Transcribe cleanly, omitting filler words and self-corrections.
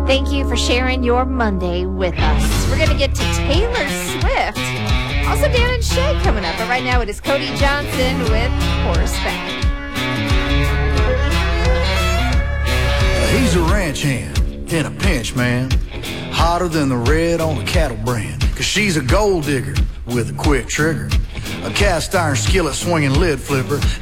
Thank you for sharing your Monday with us. We're going to get to Taylor Swift. Also, Dan and Shay coming up. But right now, it is Cody Johnson with Horseback. He's a ranch hand in a pinch, man. Hotter than the red on a cattle brand. 'Cause she's a gold digger with a quick trigger. A cast iron skillet swinging lid flipper.